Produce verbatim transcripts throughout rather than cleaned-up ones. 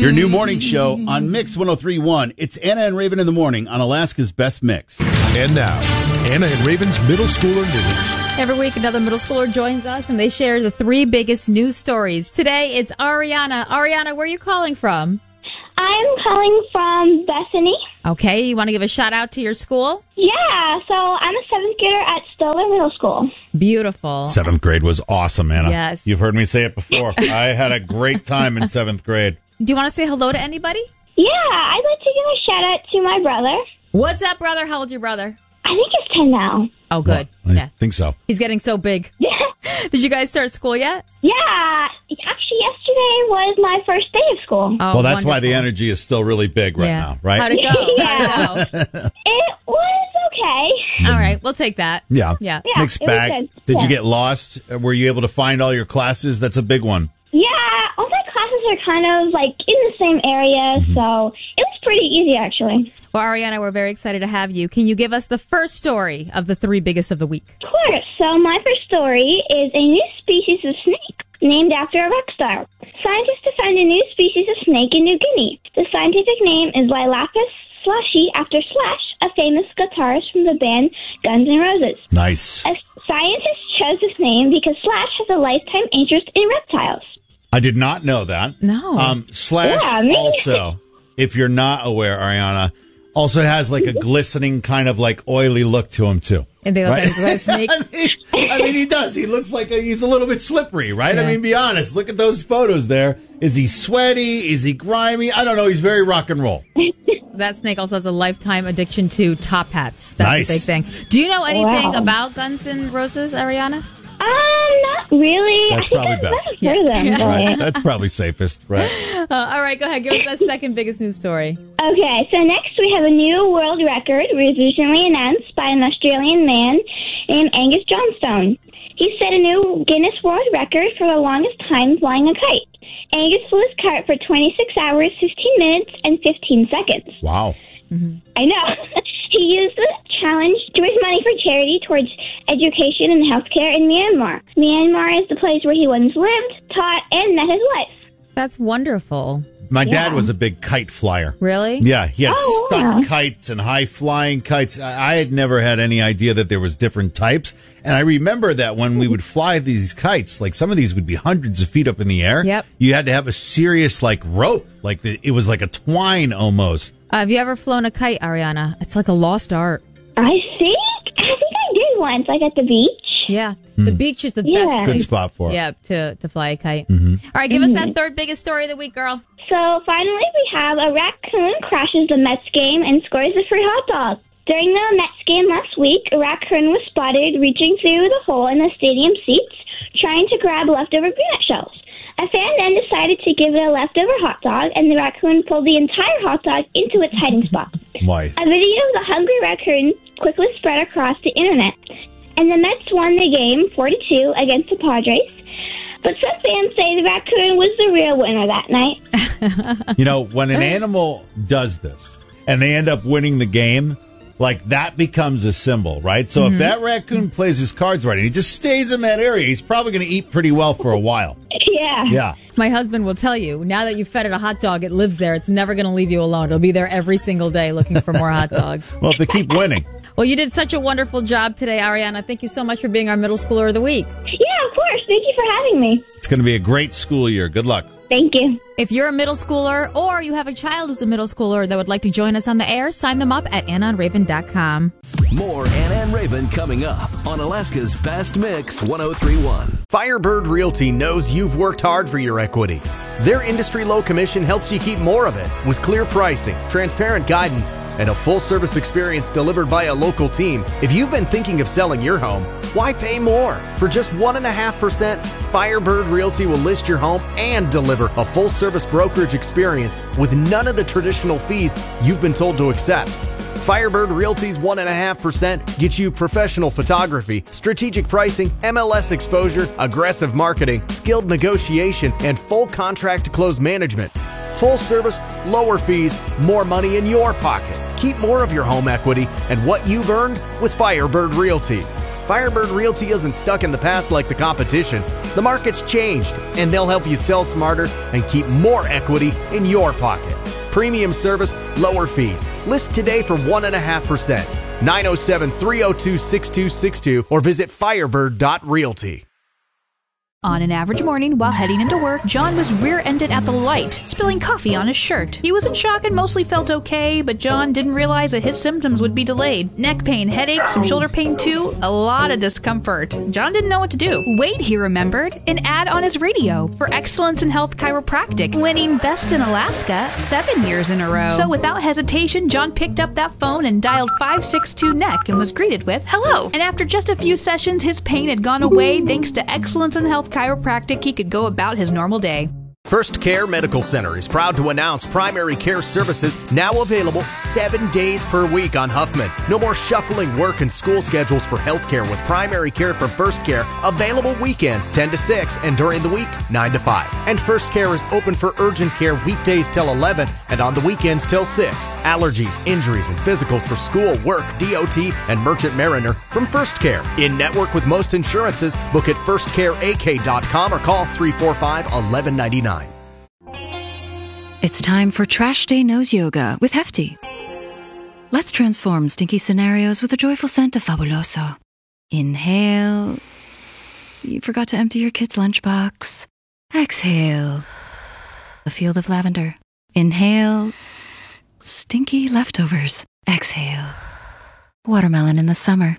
Your new morning show on Mix one oh three point one. It's Anna and Raven in the morning on Alaska's Best Mix. And now, Anna and Raven's Middle Schooler News. Every week, another middle schooler joins us, and they share the three biggest news stories. Today, it's Ariana. Ariana, where are you calling from? I'm calling from Bethany. Okay, you want to give a shout-out to your school? Yeah, so I'm a seventh grader at Stoller Middle School. Beautiful. Seventh grade was awesome, Anna. Yes. You've heard me say it before. I had a great time in seventh grade. Do you want to say hello to anybody? Yeah, I'd like to give a shout-out to my brother. What's up, brother? How old's your brother? I think he's ten now. Oh, good. Well, I yeah. think so. He's getting so big. Did you guys start school yet? Yeah, actually yesterday was my first day of school. Oh, well, that's wonderful. why the energy is still really big right yeah. now, right? How'd it go? Yeah. How'd it go? It was okay. All right, we'll take that. Yeah. Yeah. Yeah, Mixed it was bag. good. Did Yeah. you get lost? Were you able to find all your classes? That's a big one. Yeah, all my classes are kind of like in the same area, Mm-hmm. so it was pretty easy actually. Well, Ariana, we're very excited to have you. Can you give us the first story of the three biggest of the week? Of course. So my first story is a new species of snake named after a rock star. Scientists have found a new species of snake in New Guinea. The scientific name is Lilapis slashy after Slash, a famous guitarist from the band Guns N' Roses. Nice. A scientist chose this name because Slash has a lifetime interest in reptiles. I did not know that. No. Um, Slash Yeah, me- also, if you're not aware, Ariana, also has like a glistening kind of like oily look to him too. And they look Right? like a snake. I, mean, I mean, he does. He looks like a, he's a little bit slippery, right? I Yeah. mean, be honest. Look at those photos there. Is he sweaty? Is he grimy? I don't know. He's very rock and roll. That snake also has a lifetime addiction to top hats. That's Nice. the big thing. Do you know anything Wow. about Guns N' Roses, Ariana? Um, not really. That's I think probably I've best. never heard of them. Yeah. but- Right? That's probably safest, right? Uh, all right, go ahead. Give us that second biggest news story. Okay, so next we have a new world record recently announced by an Australian man named Angus Johnstone. He set a new Guinness World Record for the longest time flying a kite. Angus flew his kite for twenty-six hours, fifteen minutes, and fifteen seconds. Wow. I know. He used the challenge to raise money for charity towards education and healthcare in Myanmar. Myanmar is the place where he once lived, taught, and met his wife. That's wonderful. My dad Yeah. was a big kite flyer. Really? Yeah, he had Oh, stunt wow. kites and high flying kites. I I had never had any idea that there was different types. And I remember that when we would fly these kites, like some of these would be hundreds of feet up in the air. Yep. You had to have a serious like rope, like the, it was like a twine almost. Uh, have you ever flown a kite, Ariana? It's like a lost art. I think, I think I did once, like at the beach. Yeah. The beach is the Yeah. best Good place. spot for it. Yeah, to, to fly a kite. All right, give us that third biggest story of the week, girl. So finally we have a raccoon crashes the Mets game and scores a free hot dog. During the Mets game last week, a raccoon was spotted reaching through the hole in the stadium seats, trying to grab leftover peanut shells. A fan then decided to give it a leftover hot dog, and the raccoon pulled the entire hot dog into its hiding spot. Why? A video of the hungry raccoon quickly spread across the internet, and the Mets won the game four to two against the Padres. But some fans say the raccoon was the real winner that night. You know, when an animal does this and they end up winning the game, like that becomes a symbol, right? So if that raccoon plays his cards right and he just stays in that area, he's probably going to eat pretty well for a while. Yeah. Yeah. My husband will tell you, now that you've fed it a hot dog, it lives there. It's never going to leave you alone. It'll be there every single day looking for more hot dogs. Well, if they keep winning. Well, you did such a wonderful job today, Ariana. Thank you so much for being our middle schooler of the week. Yeah, of course. Thank you for having me. It's going to be a great school year. Good luck. Thank you. If you're a middle schooler or you have a child who's a middle schooler that would like to join us on the air, sign them up at anna and raven dot com. More Anna and Raven coming up on Alaska's Best Mix one oh three point one. Firebird Realty knows you've worked hard for your equity. Their industry low commission helps you keep more of it with clear pricing, transparent guidance, and a full service experience delivered by a local team. If you've been thinking of selling your home, why pay more? For just one point five percent, Firebird Realty will list your home and deliver a full service brokerage experience with none of the traditional fees you've been told to accept. Firebird Realty's one point five percent gets you professional photography, strategic pricing, M L S exposure, aggressive marketing, skilled negotiation, and full contract to close management. Full service, lower fees, more money in your pocket. Keep more of your home equity and what you've earned with Firebird Realty. Firebird Realty isn't stuck in the past like the competition. The market's changed, and they'll help you sell smarter and keep more equity in your pocket. Premium service, lower fees. List today for one point five percent. nine oh seven, three oh two, six two six two or visit firebird dot realty. On an average morning while heading into work, John was rear-ended at the light, spilling coffee on his shirt. He was in shock and mostly felt okay, but John didn't realize that his symptoms would be delayed. Neck pain, headaches, some shoulder pain too, a lot of discomfort. John didn't know what to do. Wait, he remembered, an ad on his radio for Excellence in Health Chiropractic, winning Best in Alaska seven years in a row. So without hesitation, John picked up that phone and dialed five six two N E C and was greeted with, "Hello." And after just a few sessions, his pain had gone away thanks to Excellence in Health Chiropractic. He could go about his normal day. First Care Medical Center is proud to announce primary care services now available seven days per week on Huffman. No more shuffling work and school schedules for healthcare with primary care from First Care available weekends ten to six and during the week nine to five. And First Care is open for urgent care weekdays till eleven and on the weekends till six. Allergies, injuries, and physicals for school, work, D O T, and Merchant Mariner from First Care. In network with most insurances, book at first care a k dot com or call three four five, eleven ninety-nine. It's time for Trash Day Nose Yoga with Hefty. Let's transform stinky scenarios with a joyful scent of Fabuloso. Inhale. You forgot to empty your kid's lunchbox. Exhale. A field of lavender. Inhale. Stinky leftovers. Exhale. Watermelon in the summer.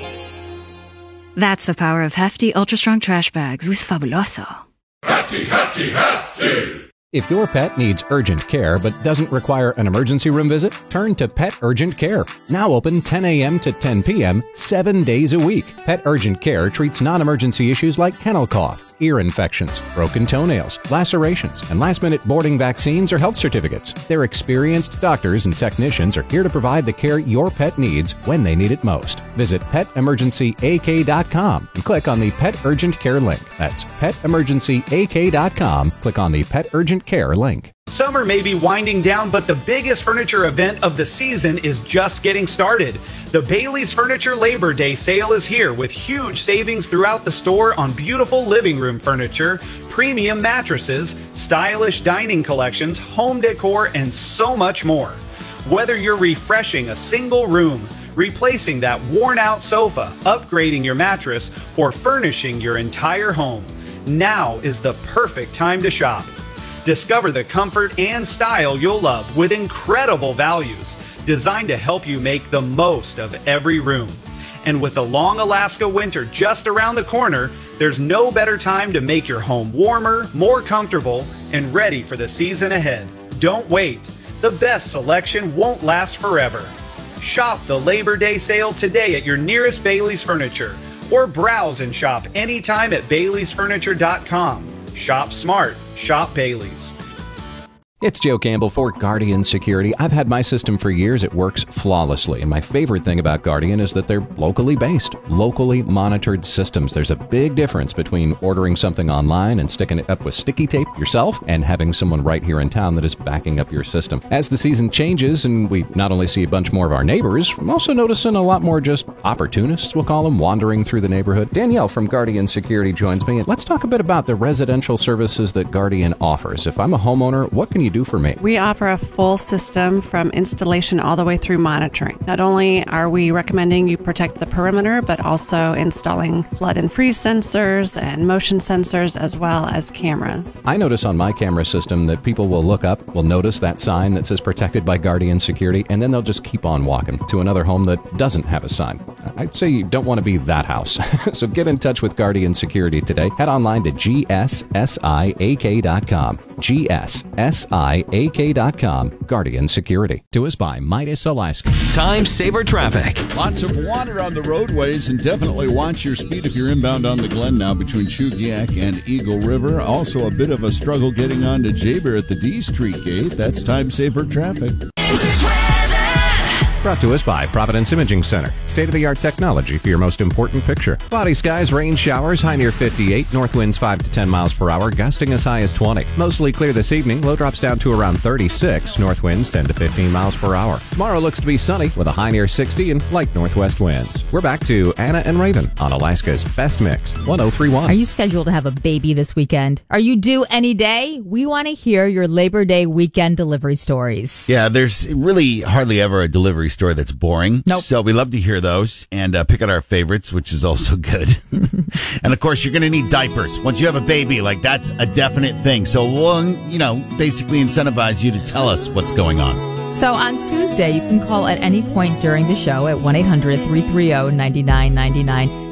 That's the power of Hefty Ultra Strong Trash Bags with Fabuloso. Hefty, hefty, hefty! If your pet needs urgent care but doesn't require an emergency room visit, turn to Pet Urgent Care. Now open ten a.m. to ten p.m., seven days a week. Pet Urgent Care treats non-emergency issues like kennel cough, ear infections, broken toenails, lacerations, and last-minute boarding vaccines or health certificates. Their experienced doctors and technicians are here to provide the care your pet needs when they need it most. Visit pet emergency a k dot com and click on the Pet Urgent Care link. That's pet emergency a k dot com. Click on the Pet Urgent Care link. Summer may be winding down, but the biggest furniture event of the season is just getting started. The Bailey's Furniture Labor Day sale is here with huge savings throughout the store on beautiful living room furniture, premium mattresses, stylish dining collections, home decor, and so much more. Whether you're refreshing a single room, replacing that worn-out sofa, upgrading your mattress, or furnishing your entire home, now is the perfect time to shop. Discover the comfort and style you'll love with incredible values designed to help you make the most of every room. And with the long Alaska winter just around the corner, there's no better time to make your home warmer, more comfortable, and ready for the season ahead. Don't wait. The best selection won't last forever. Shop the Labor Day sale today at your nearest Bailey's Furniture or browse and shop anytime at baileys furniture dot com. Shop smart. Shop Bailey's. It's Joe Campbell for Guardian Security. I've had my system for years. It works flawlessly. And my favorite thing about Guardian is that they're locally based, locally monitored systems. There's a big difference between ordering something online and sticking it up with sticky tape yourself and having someone right here in town that is backing up your system. As the season changes and we not only see a bunch more of our neighbors, I'm also noticing a lot more just opportunists, we'll call them, wandering through the neighborhood. Danielle from Guardian Security joins me. And let's talk a bit about the residential services that Guardian offers. If I'm a homeowner, what can you do for me? We offer a full system from installation all the way through monitoring. Not only are we recommending you protect the perimeter, but also installing flood and freeze sensors and motion sensors as well as cameras. I notice on my camera system that people will look up, will notice that sign that says protected by Guardian Security, and then they'll just keep on walking to another home that doesn't have a sign. I'd say you don't want to be that house. So get in touch with Guardian Security today. Head online to G S S I A K dot com. G S S I A K dot com. Guardian Security. To us by Midas, Alaska. Time Saver Traffic. Lots of water on the roadways, and definitely watch your speed if you're inbound on the Glen now between Chugiak and Eagle River. Also a bit of a struggle getting on to Jaber at the D Street gate. That's Time Saver Traffic. Brought to us by Providence Imaging Center. State-of-the-art technology for your most important picture. Cloudy skies, rain showers, high near fifty-eight. North winds five to ten miles per hour, gusting as high as twenty. Mostly clear this evening. Low drops down to around thirty-six. North winds ten to fifteen miles per hour. Tomorrow looks to be sunny with a high near sixty and light northwest winds. We're back to Anna and Raven on Alaska's Best Mix, one oh three point one. Are you scheduled to have a baby this weekend? Are you due any day? We want to hear your Labor Day weekend delivery stories. Yeah, there's really hardly ever a delivery story that's boring. Nope. So we love to hear those and uh, pick out our favorites, which is also good. And of course, you're going to need diapers. Once you have a baby, like that's a definite thing. So we'll, you know, basically incentivize you to tell us what's going on. So on Tuesday, you can call at any point during the show at one eight hundred three three zero nine nine nine nine.